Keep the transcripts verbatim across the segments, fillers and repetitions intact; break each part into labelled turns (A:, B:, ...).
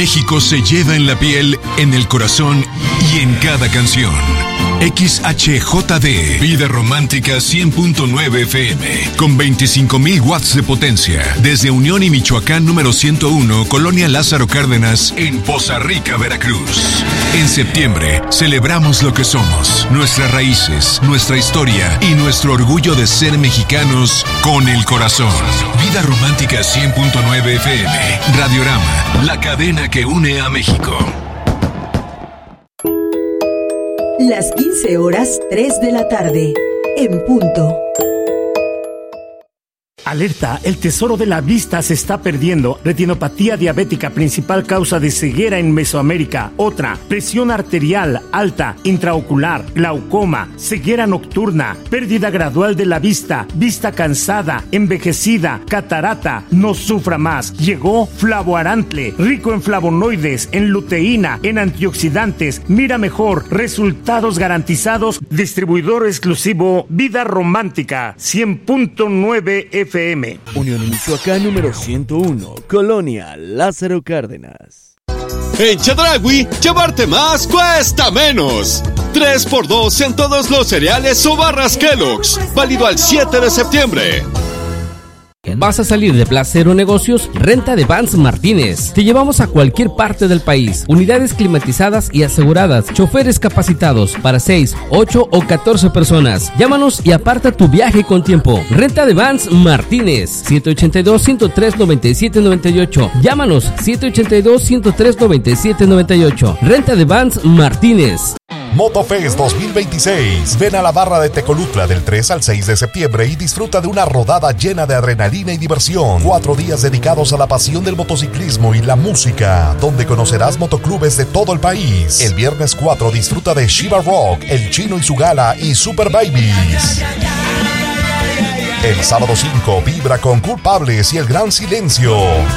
A: México se lleva en la piel, en el corazón y en cada canción. X H J D, Vida Romántica cien punto nueve F M, con veinticinco mil watts de potencia, desde Unión y Michoacán número ciento uno, Colonia Lázaro Cárdenas, en Poza Rica, Veracruz. En septiembre, celebramos lo que somos, nuestras raíces, nuestra historia y nuestro orgullo de ser mexicanos con el corazón. Vida Romántica cien punto nueve F M, Radiorama, la cadena que une a México.
B: Las quince horas, tres de la tarde, en punto.
C: Alerta, el tesoro de la vista se está perdiendo. Retinopatía diabética, principal causa de ceguera en Mesoamérica. Otra, presión arterial alta, intraocular, glaucoma, ceguera nocturna, pérdida gradual de la vista, vista cansada, envejecida, catarata. No sufra más. Llegó Flavoarantle, rico en flavonoides, en luteína, en antioxidantes. Mira mejor, resultados garantizados. Distribuidor exclusivo Vida Romántica, cien punto nueve F M.
D: Unión Michoacán número ciento uno, Colonia Lázaro Cárdenas.
E: En Chedraui, llevarte más cuesta menos. tres por dos en todos los cereales o barras Kellogg's. Válido al siete de septiembre.
F: ¿Vas a salir de Placero Negocios? Renta de Vans Martínez. Te llevamos a cualquier parte del país. Unidades climatizadas y aseguradas. Choferes capacitados para seis, ocho o catorce personas. Llámanos y aparta tu viaje con tiempo. Renta de Vans Martínez. siete ochenta y dos, ciento tres, noventa y siete noventa y ocho. Llámanos siete ochenta y dos, ciento tres, noventa y siete noventa y ocho. Renta de Vans Martínez.
G: Motofest dos mil veintiséis. Ven a la barra de Tecolutla del tres al seis de septiembre y disfruta de una rodada llena de adrenalina y diversión. Cuatro días dedicados a la pasión del motociclismo y la música, donde conocerás motoclubes de todo el país. El viernes cuatro disfruta de Shiva Rock, El Chino y su Gala y Super Babies. El sábado cinco vibra con Culpables y El Gran Silencio.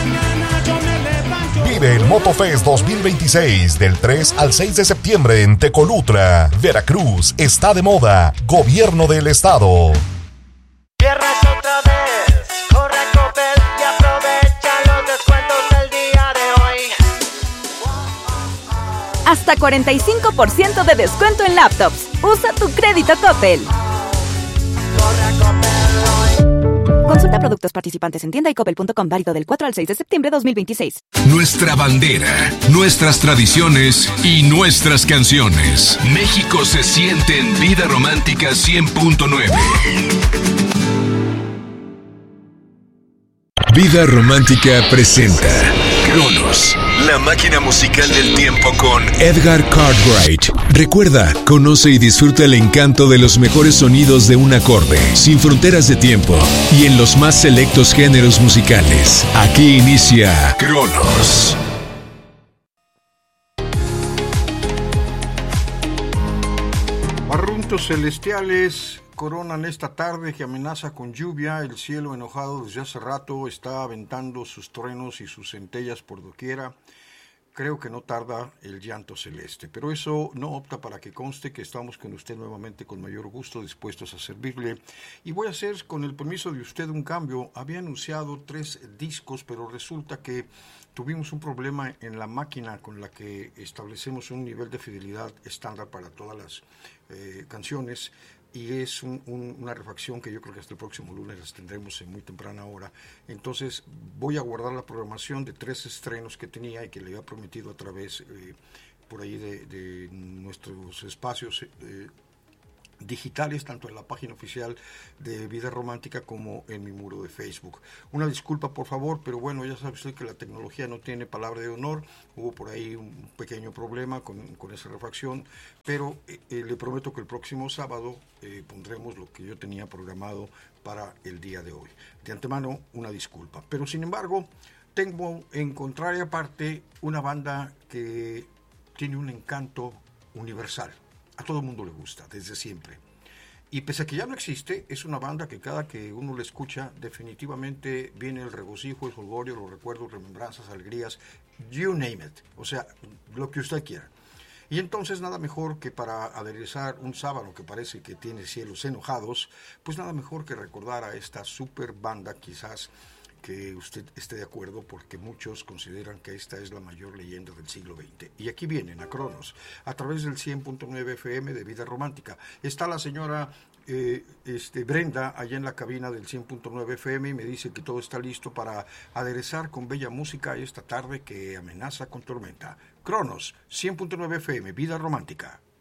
G: Vive el Motofest dos mil veintiséis del tres al seis de septiembre en Tecolutla. Veracruz está de moda. Gobierno del Estado.
H: Viernes otra vez, corre a Coppel y aprovecha los descuentos del día de hoy.
I: Hasta cuarenta y cinco por ciento de descuento en laptops. Usa tu crédito Coppel.
H: Corre a Coppel hoy.
I: Consulta productos participantes en tienda y coppel punto com, válido del cuatro al seis de septiembre de dos mil veintiséis.
A: Nuestra bandera, nuestras tradiciones y nuestras canciones. México se siente en Vida Romántica cien punto nueve. Vida Romántica presenta Cronos, la máquina musical del tiempo con Edgar Cartwright. Recuerda, conoce y disfruta el encanto de los mejores sonidos de un acorde, sin fronteras de tiempo y en los más selectos géneros musicales. Aquí inicia Cronos.
J: Barruntos celestiales coronan esta tarde que amenaza con lluvia. El cielo, enojado desde hace rato, está aventando sus truenos y sus centellas por doquiera. Creo que no tarda el llanto celeste, pero eso no opta para que conste que estamos con usted nuevamente con mayor gusto, dispuestos a servirle. Y voy a hacer, con el permiso de usted, un cambio. Había anunciado tres discos, pero resulta que tuvimos un problema en la máquina con la que establecemos un nivel de fidelidad estándar para todas las eh, canciones. Y es un, un, una refacción que yo creo que hasta el próximo lunes las tendremos en muy temprana hora. Entonces voy a guardar la programación de tres estrenos que tenía y que le había prometido a través eh, por ahí de, de nuestros espacios eh, digitales, tanto en la página oficial de Vida Romántica como en mi muro de Facebook. Una disculpa, por favor, pero bueno, ya sabe usted que la tecnología no tiene palabra de honor. Hubo por ahí un pequeño problema con, con esa refacción, pero eh, eh, le prometo que el próximo sábado eh, pondremos lo que yo tenía programado para el día de hoy. De antemano, una disculpa. Pero sin embargo, tengo en contraria parte una banda que tiene un encanto universal. A todo el mundo le gusta, desde siempre. Y pese a que ya no existe, es una banda que cada que uno le escucha, definitivamente viene el regocijo, el jolgorio, los recuerdos, remembranzas, alegrías, you name it. O sea, lo que usted quiera. Y entonces nada mejor que para aderezar un sábado que parece que tiene cielos enojados, pues nada mejor que recordar a esta super banda quizás que usted esté de acuerdo, porque muchos consideran que esta es la mayor leyenda del siglo veinte. Y aquí vienen a Cronos, a través del cien punto nueve F M de Vida Romántica. Está la señora eh, este, Brenda allá en la cabina del cien punto nueve F M y me dice que todo está listo para aderezar con bella música esta tarde que amenaza con tormenta. Cronos, cien punto nueve F M, Vida Romántica.